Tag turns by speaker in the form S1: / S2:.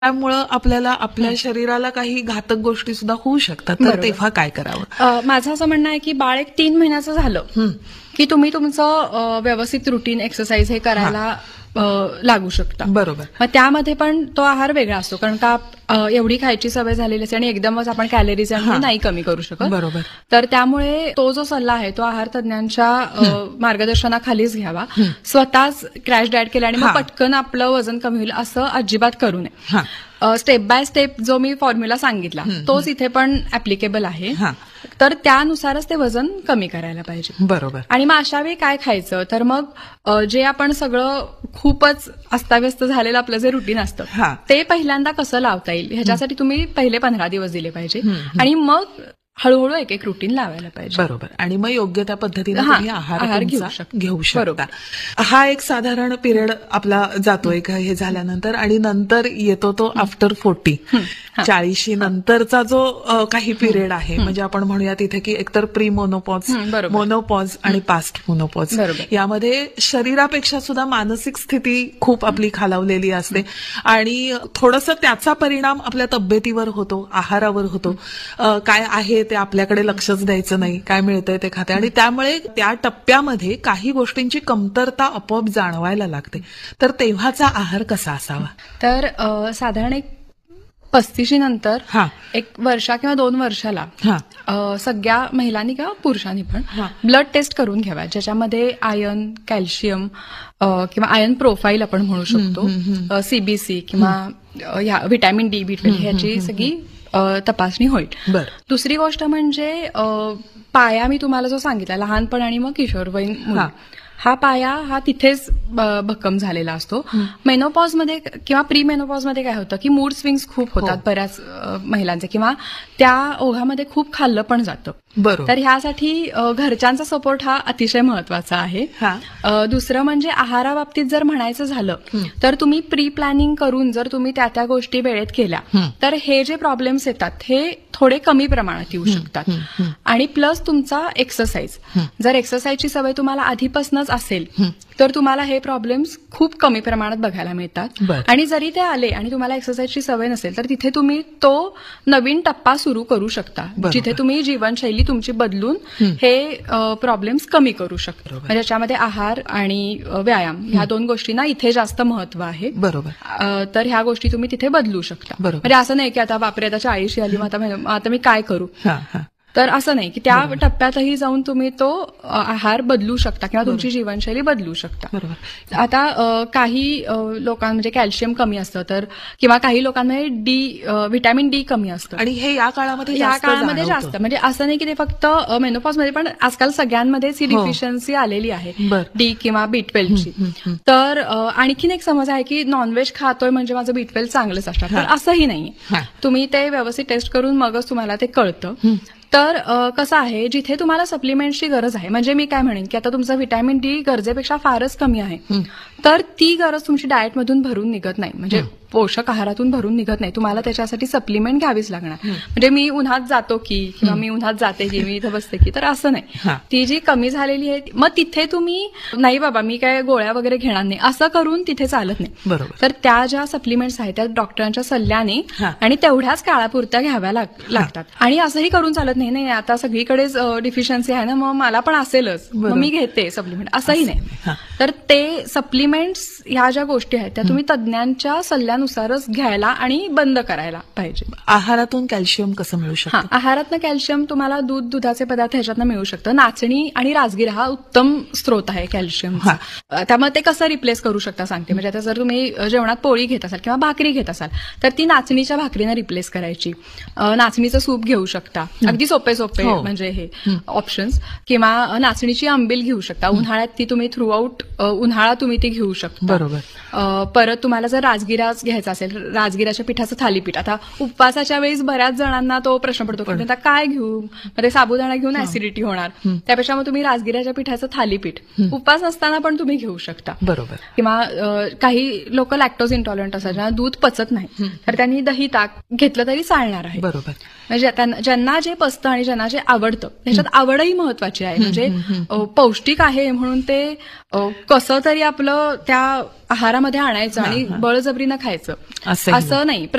S1: त्यामुळं आपल्याला आपल्या शरीराला काही घातक गोष्टी सुद्धा होऊ शकतात. तर तेव्हा काय करावं?
S2: माझं असं म्हणणं आहे की बाळ एक 3 महिन्याचं झालं की तुम्ही तुमचं व्यवस्थित रुटीन एक्सरसाइज हे करायला लागू शकता.
S1: बरोबर.
S2: मग त्यामध्ये पण तो आहार वेगळा असतो, कारण का एवढी खायची सवय झालेली असते आणि एकदमच आपण कॅलरीज नाही कमी करू शकत.
S1: बरोबर.
S2: तर त्यामुळे तो जो सल्ला आहे तो आहार तज्ञांच्या मार्गदर्शनाखालीच घ्यावा. स्वतःच क्रॅश डाएट केला आणि मग पटकन आपलं वजन कमी होईल असं अजिबात करू नये. स्टेप बाय स्टेप जो मी फॉर्म्युला सांगितला तोच इथे पण ऍप्लिकेबल आहे. तर त्यानुसारच ते वजन कमी करायला पाहिजे.
S1: बरोबर.
S2: आणि मग अशा वेळी काय खायचं, तर मग जे आपण सगळं खूपच अस्ताव्यस्त झालेलं आपलं जे रुटीन असतं ते पहिल्यांदा कसं लावता येईल ह्याच्यासाठी तुम्ही पहिले 15 दिवस दिले पाहिजे आणि मग हळूहळू एक एक रुटीन लावायला पाहिजे.
S1: बरोबर. आणि मग योग्य त्या पद्धतीने तुम्ही आहार घेऊ शकता. हा एक साधारण पिरियड आपला जातोय का हे झाल्यानंतर, आणि नंतर येतो तो आफ्टर 40, 40 नंतरचा जो काही पिरियड आहे, म्हणजे आपण म्हणूया तिथे की एकतर प्री मोनोपॉज, मोनोपॉज आणि पास्ट मोनोपॉज, यामध्ये शरीरापेक्षा सुद्धा मानसिक स्थिती खूप आपली खालावलेली असते आणि थोडंसं त्याचा परिणाम आपल्या तब्येतीवर होतो, आहारावर होतो. काय आहे ते आपल्याकडे लक्षच द्यायचं नाही, काय मिळतंय ते खाते, आणि त्यामुळे त्या टप्प्यामध्ये काही गोष्टींची कमतरता आपोआप जाणवायला लागते. तर तेव्हाचा आहार कसा असावा?
S2: तर साधारण एक 35 नंतर एक वर्षा किंवा 2 वर्षाला सगळ्या महिलांनी किंवा पुरुषांनी पण ब्लड टेस्ट करून घ्यावा, ज्याच्यामध्ये आयर्न, कॅल्शियम किंवा आयर्न प्रोफाईल आपण म्हणू शकतो, सीबीसी किंवा व्हिटॅमिन डी, B12 ह्याची सगळी तपासणी होईल. दुसरी गोष्ट म्हणजे पाया मी तुम्हाला जो सांगितला लहानपण आणि मग किशोरवयीन मुलं, हा पाया हा तिथेच भक्कम झालेला असतो. मेनोपॉजमध्ये किंवा प्री मेनोपॉजमध्ये काय होतं की मूड स्विंग्स खूप होतात बऱ्याच महिलांचे, किंवा त्या ओघामध्ये खूप खाल्लं पण जातं. तर ह्यासाठी घरच्यांचा सपोर्ट हा अतिशय महत्वाचा आहे. दुसरं म्हणजे आहाराबाबतीत जर म्हणायचं झालं तर तुम्ही प्री प्लॅनिंग करून जर तुम्ही त्या गोष्टी वेळेत केल्या तर हे जे प्रॉब्लेम्स येतात हे थोडे कमी प्रमाणात येऊ शकतात. आणि प्लस तुमचा एक्सरसाइज, जर एक्सरसाइजची सवय तुम्हाला आधीपासूनच असेल तर तुम्हाला हे प्रॉब्लेम्स खूप कमी प्रमाणात बघायला मिळतात. आणि जरी ते आले आणि तुम्हाला एक्सरसाइजची सवय नसेल तर तिथे तुम्ही तो नवीन टप्पा सुरू करू शकता, जिथे तुम्ही जीवनशैली तुमची बदलून हे प्रॉब्लेम्स कमी करू शकता. ज्याच्यामध्ये आहार आणि व्यायाम ह्या 2 गोष्टींना इथे जास्त महत्व आहे.
S1: बरोबर.
S2: तर ह्या गोष्टी तुम्ही तिथे बदलू शकता. म्हणजे असं नाही की आता बापरे आता 40 आली मग आता मी काय करू, तर असं नाही की त्या टप्प्यातही जाऊन तुम्ही तो आहार बदलू शकता किंवा तुमची जीवनशैली बदलू शकता. आता काही लोकांना म्हणजे कॅल्शियम कमी असतं तर, किंवा काही लोकांमध्ये व्हिटॅमिन डी कमी असतं,
S1: आणि हे या काळामध्ये
S2: जास्त म्हणजे असं नाही की ते फक्त मेनोपॉजमध्ये, पण आजकाल सगळ्यांमध्येच ही डिफिशियन्सी आलेली आहे डी किंवा B12ची. तर आणखीन एक समज आहे की नॉनव्हेज खातोय म्हणजे माझं B12 चांगलंच असणार, तर असंही नाहीये. तुम्ही ते व्यवस्थित टेस्ट करून मगच तुम्हाला ते कळतं. तर कसं आहे, जिथे तुम्हाला सप्लिमेंटची गरज आहे, म्हणजे मी काय म्हणेन की आता तुमचं व्हिटॅमिन डी गरजेपेक्षा फारच कमी आहे, तर ती गरज तुमची डाएटमधून भरून निघत नाही, म्हणजे पोषक आहारातून भरून निघत नाही. तुम्हाला त्याच्यासाठी सप्लिमेंट घ्यावीच लागणार. म्हणजे मी उन्हात जातो की, किंवा मी उन्हात जाते की, मी इथं बसते की, तर असं नाही. ती जी कमी झालेली आहे मग तिथे तुम्ही नाही बाबा मी काय गोळ्या वगैरे घेणार नाही असं करून तिथे चालत नाही. तर त्या ज्या सप्लिमेंट्स आहेत त्या डॉक्टरांच्या सल्ल्याने आणि तेवढ्याच काळापुरत्या घ्याव्या लागतात. आणि असंही करून चालत नाही आता सगळीकडेच डिफिशियन्सी आहे ना, मग मला पण असेलच मग मी घेते सप्लिमेंट, असंही नाही. तर ते सप्लिमेंट्स ह्या ज्या गोष्टी आहेत त्या तुम्ही तज्ञांच्या सल्ल्यानुसारच घ्यायला आणि बंद करायला पाहिजे.
S1: आहारातून कॅल्शियम कसं मिळू शकतं?
S2: आहारातनं कॅल्शियम तुम्हाला दुधाचे पदार्थ ह्याच्यातनं मिळू शकतं. नाचणी आणि राजगिरा हा उत्तम स्रोत आहे कॅल्शियमचा. त्यामुळे ते कसं रिप्लेस करू शकता सांगते. म्हणजे आता जर तुम्ही जेवणात पोळी घेत असाल किंवा भाकरी घेत असाल तर ती नाचणीच्या भाकरीने रिप्लेस करायची. नाचणीचं सूप घेऊ शकता, अगदी सोपे म्हणजे हे ऑप्शन्स. किंवा नाचणीची आंबील घेऊ शकता, उन्हाळ्यात ती तुम्ही थ्रूआउट उन्हाळा तुम्ही ती घेऊ शकता. परत तुम्हाला जर राजगिराच घ्यायचा असेल, राजगिराच्या पिठाचं थालीपीठ. आता उपवासाच्या वेळेस बऱ्याच जणांना तो प्रश्न पडतो की आता काय घेऊ, मध्ये साबुदाणा घेऊन ऍसिडिटी होणार, त्यापेक्षा मग तुम्ही राजगिराच्या पिठाचं थालीपीठ उपवास नसताना पण तुम्ही घेऊ शकता. किंवा काही लोक लॅक्टोज इंटॉलरंट असतात, ज्यांना दूध पचत नाही, तर त्यांनी दही ताक घेतलं तरी चालणार आहे. म्हणजे ज्यांना जे पचतं आणि ज्यांना जे आवडतं त्याच्यात आवडही महत्वाची आहे. म्हणजे पौष्टिक आहे म्हणून ते कसं तरी आपलं त्या आहारामध्ये आणायचं आणि बळजबरीनं खायचं असं नाही.